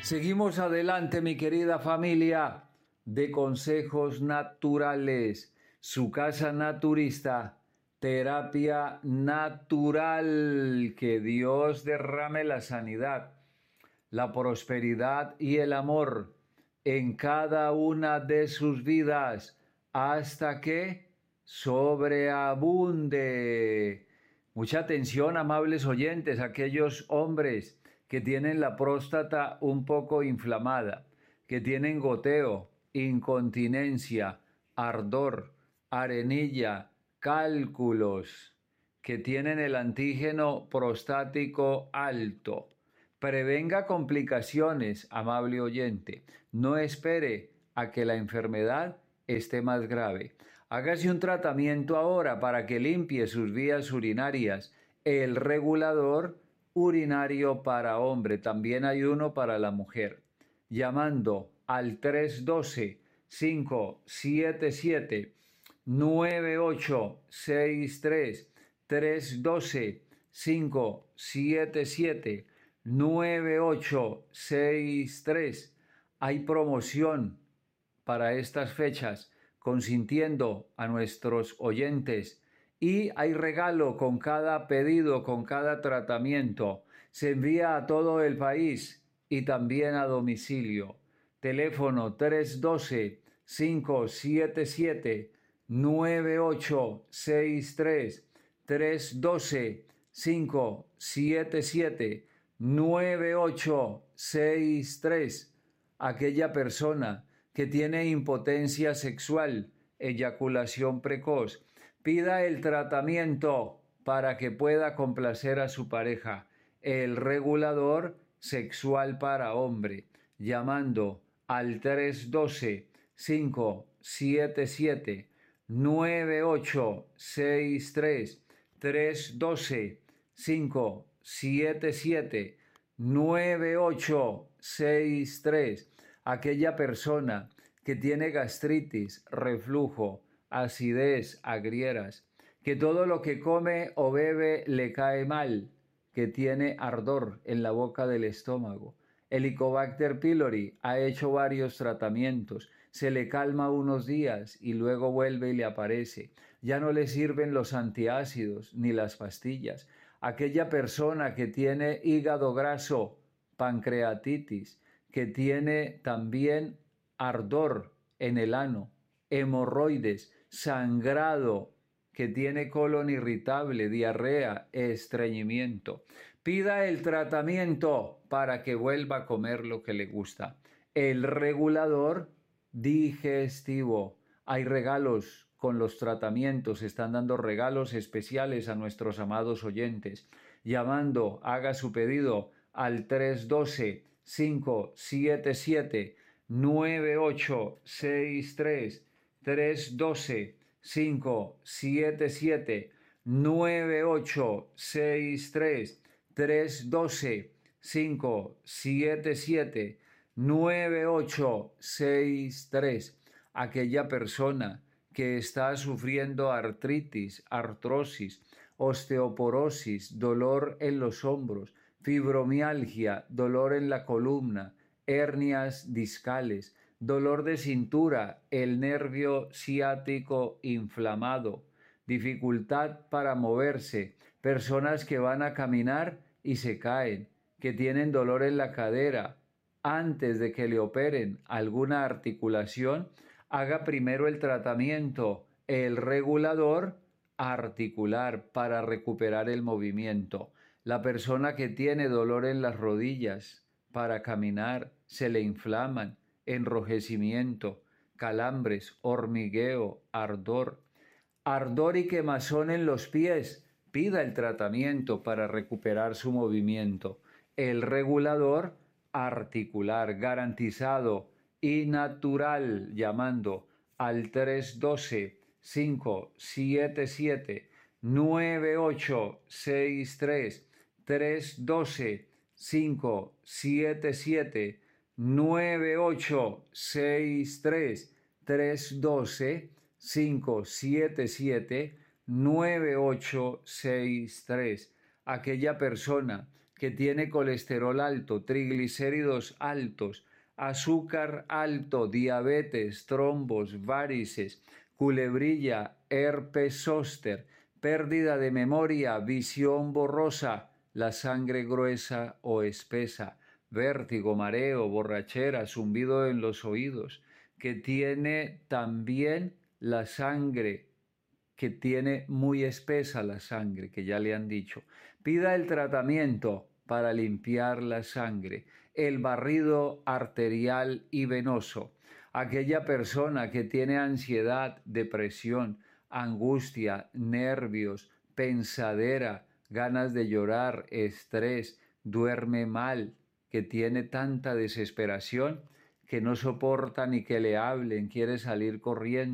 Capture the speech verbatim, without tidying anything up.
Seguimos adelante, mi querida familia de Consejos Naturales, su casa naturista, terapia natural. Que Dios derrame la sanidad, la prosperidad y el amor en cada una de sus vidas hasta que sobreabunde. Mucha atención, amables oyentes, aquellos hombres que tienen la próstata un poco inflamada, que tienen goteo, incontinencia, ardor, arenilla, cálculos, que tienen el antígeno prostático alto. Prevenga complicaciones, amable oyente. No espere a que la enfermedad esté más grave. Hágase un tratamiento ahora para que limpie sus vías urinarias. El regulador urinario para hombre, también hay uno para la mujer. Llamando al tres uno dos, cinco siete siete, nueve ocho seis tres, tres uno dos, cinco siete siete, nueve ocho seis tres. Hay promoción para estas fechas, consintiendo a nuestros oyentes, y hay regalo con cada pedido, con cada tratamiento. Se envía a todo el país y también a domicilio. Teléfono tres uno dos, cinco siete siete, nueve ocho seis tres, tres uno dos, cinco siete siete, nueve ocho seis tres. Aquella persona que tiene impotencia sexual, eyaculación precoz, pida el tratamiento para que pueda complacer a su pareja, el regulador sexual para hombre, llamando al tres uno dos, cinco siete siete, nueve ocho seis tres, tres uno dos, cinco siete siete, nueve ocho seis tres. Aquella persona que tiene gastritis, reflujo, acidez, agrieras, que todo lo que come o bebe le cae mal, que tiene ardor en la boca del estómago. Helicobacter pylori ha hecho varios tratamientos, se le calma unos días y luego vuelve y le aparece. Ya no le sirven los antiácidos ni las pastillas. Aquella persona que tiene hígado graso, pancreatitis, que tiene también ardor en el ano, hemorroides, sangrado, que tiene colon irritable, diarrea, estreñimiento. Pida el tratamiento para que vuelva a comer lo que le gusta. El regulador digestivo. Hay regalos con los tratamientos, están dando regalos especiales a nuestros amados oyentes. Llamando, haga su pedido al tres uno dos, cinco siete siete, nueve ocho seis tres, tres uno dos, cinco siete siete, nueve ocho seis tres, tres uno dos, cinco siete siete, nueve ocho seis tres. Aquella persona que está sufriendo artritis, artrosis, osteoporosis, dolor en los hombros, fibromialgia, dolor en la columna, hernias discales, dolor de cintura, el nervio ciático inflamado, dificultad para moverse, personas que van a caminar y se caen, que tienen dolor en la cadera. Antes de que le operen alguna articulación, haga primero el tratamiento, el regulador articular para recuperar el movimiento. La persona que tiene dolor en las rodillas para caminar, se le inflaman, enrojecimiento, calambres, hormigueo, ardor, ardor y quemazón en los pies, pida el tratamiento para recuperar su movimiento. El regulador articular garantizado y natural, llamando al tres uno dos, cinco siete siete, nueve ocho seis tres, tres uno dos, cinco siete siete, nueve ocho seis tres, tres uno dos, cinco siete siete, nueve ocho seis tres. Aquella persona que tiene colesterol alto, triglicéridos altos, azúcar alto, diabetes, trombos, varices, culebrilla, herpes zóster, pérdida de memoria, visión borrosa, la sangre gruesa o espesa, vértigo, mareo, borrachera, zumbido en los oídos, que tiene también la sangre, que tiene muy espesa la sangre, que ya le han dicho. Pida el tratamiento para limpiar la sangre, el barrido arterial y venoso. Aquella persona que tiene ansiedad, depresión, angustia, nervios, pensadera, ganas de llorar, estrés, duerme mal, que tiene tanta desesperación que no soporta ni que le hablen, quiere salir corriendo.